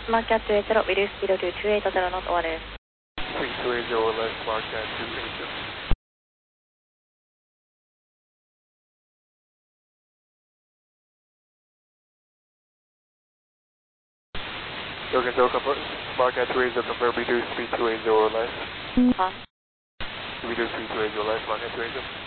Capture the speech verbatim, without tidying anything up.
Market two eight zero, reduce speed to two eight zero knot O R S. three two eight zero left, Market two eight zero. Logan zero confirm, Market two eight zero confirm, reduce speed two eight zero left. Huh? Reduce speed two eight zero left, Market two eight zero.